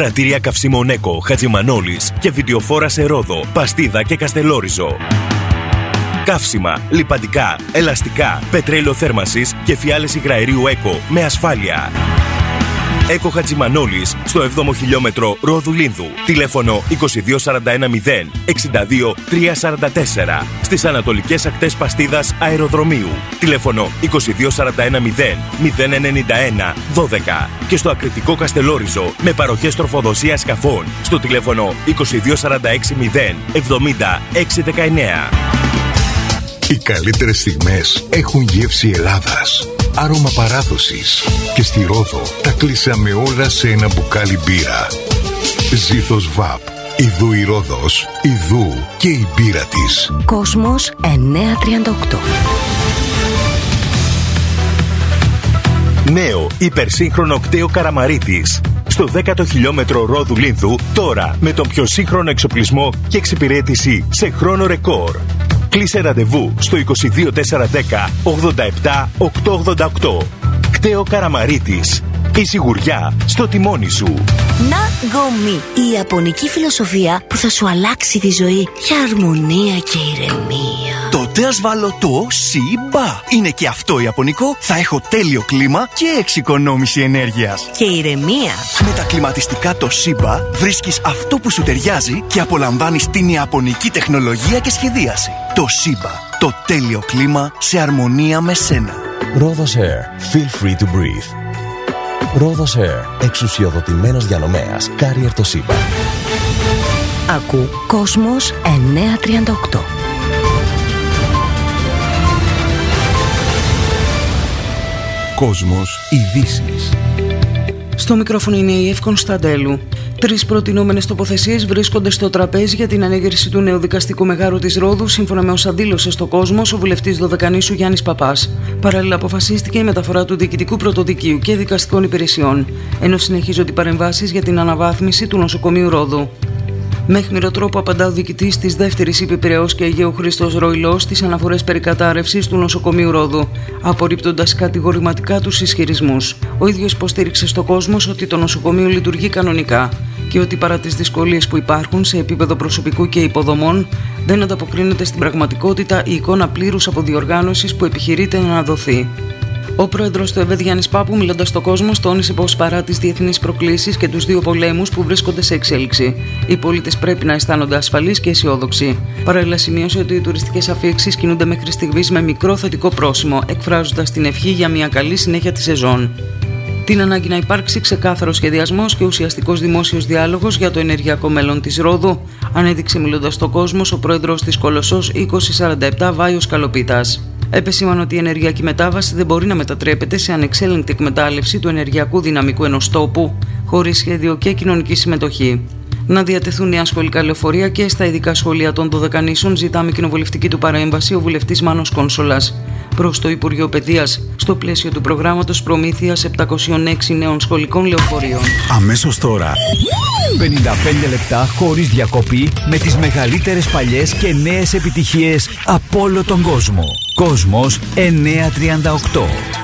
Πρατήρια καυσίμων Έκο, Χατζημανόλης και βιντεοφόρα σε Ρόδο, Παστίδα και Καστελόριζο. Καύσιμα, λιπαντικά, ελαστικά, πετρέλαιο θέρμανσης και φιάλες υγραερίου Έκο με ασφάλεια. Έκο Χατζημανόλης στο 7ο χιλιόμετρο Ρόδου Λίνδου. Τηλέφωνο 22410 62 344. Στις ανατολικές ακτές Παστίδας Αεροδρομίου. Τηλέφωνο 22410 091 12. Και στο ακριτικό Καστελόριζο με παροχές τροφοδοσίας σκαφών στο τηλέφωνο 22460 70 619. Οι καλύτερες στιγμές έχουν γεύση Ελλάδας, άρωμα παράδοσης. Και στη Ρόδο τα κλείσαμε όλα σε ένα μπουκάλι μπύρα. Ζήθος ΒΑΠ. Ιδού η Ρόδος, ιδού και η μπύρα της. Κόσμος 938. Νέο υπερσύγχρονο κτέο Καραμαρίτης. Στο 10ο χιλιόμετρο Ρόδου Λίνδου, τώρα με τον πιο σύγχρονο εξοπλισμό και εξυπηρέτηση σε χρόνο ρεκόρ. Κλείσε ραντεβού στο 22410 87 888. Κτέο Καραμαρίτης. Η σιγουριά στο τιμόνι σου. Ναγκομί. Η ιαπωνική φιλοσοφία που θα σου αλλάξει τη ζωή για αρμονία και ηρεμία. Τότε ας βάλω το ΣΥΜΠΑ. Είναι και αυτό ιαπωνικό. Θα έχω τέλειο κλίμα και εξοικονόμηση ενέργειας. Και ηρεμία. Με τα κλιματιστικά το ΣΥΜΠΑ βρίσκεις αυτό που σου ταιριάζει και απολαμβάνεις την ιαπωνική τεχνολογία και σχεδίαση. Το ΣΥΜΠΑ. Το τέλειο κλίμα σε αρμονία με σένα. Rhodos Air. Feel free to breathe. Rhodos Air. Εξουσιοδοτημένος διανομέας. Carrier Toshiba. Ακού Κόσμος 938. Κόσμος ειδήσεις. Στο μικρόφωνο είναι η Ευ Κωνσταντέλου. 3 προτινόμενες τοποθεσίες βρίσκονται στο τραπέζι για την ανέγερση του νέου δικαστικού μεγάρου της Ρόδου, σύμφωνα με όσα δήλωσε στο Κόσμος ο βουλευτής Δωδεκανήσου Γιάννης Παπάς. Παράλληλα, αποφασίστηκε η μεταφορά του διοικητικού πρωτοδικείου και δικαστικών υπηρεσιών, ενώ συνεχίζονται οι παρεμβάσεις για την αναβάθμιση του νοσοκομείου Ρόδου. Με αιχμηρό τρόπο απαντά ο διοικητής της δεύτερης ΥΠΗ Πειραιώς και Αιγαίου Χρήστος Ροϊλός στις αναφορές περί κατάρρευσης του νοσοκομείου Ρόδου, απορρίπτοντας κατηγορηματικά τους ισχυρισμούς. Ο ίδιος υποστήριξε στο Κόσμος ότι το νοσοκομείο λειτουργεί κανονικά και ότι παρά τις δυσκολίες που υπάρχουν σε επίπεδο προσωπικού και υποδομών, δεν ανταποκρίνεται στην πραγματικότητα η εικόνα πλήρους αποδιοργάνωσης που επιχειρείται να δοθεί. Ο πρόεδρος του ΕΒΕΔ Γιάννης Πάπου, μιλώντας στο Κόσμο, τόνισε πως παρά τις διεθνείς προκλήσεις και τους 2 πολέμους που βρίσκονται σε εξέλιξη, οι πολίτες πρέπει να αισθάνονται ασφαλείς και αισιόδοξοι. Παράλληλα, σημείωσε ότι οι τουριστικές αφήξεις κινούνται μέχρι στιγμής με μικρό θετικό πρόσημο, εκφράζοντας την ευχή για μια καλή συνέχεια της σεζόν. Την ανάγκη να υπάρξει ξεκάθαρος σχεδιασμός και ουσιαστικός δημόσιος διάλογος για το ενεργειακό μέλλον της Ρόδου, ανέδειξε μιλώντας στο Κόσμο ο πρόεδρος της Κολοσσός 2047 Βάιος Καλοπίτας. Επεσήμανε ότι η ενεργειακή μετάβαση δεν μπορεί να μετατρέπεται σε ανεξέλεγκτη εκμετάλλευση του ενεργειακού δυναμικού ενός τόπου, χωρίς σχέδιο και κοινωνική συμμετοχή. Να διατεθούν νέα σχολικά λεωφορεία και στα ειδικά σχολεία των Δωδεκανήσων, ζητάμε κοινοβουλευτική του παρέμβαση ο βουλευτής Μάνος Κόνσολας προς το Υπουργείο Παιδείας, στο πλαίσιο του προγράμματος προμήθειας 706 νέων σχολικών λεωφορείων. Αμέσως τώρα, 55 λεπτά χωρίς διακοπή με τις μεγαλύτερες παλιές και νέες επιτυχίες από όλο τον κόσμο. Κόσμος 938.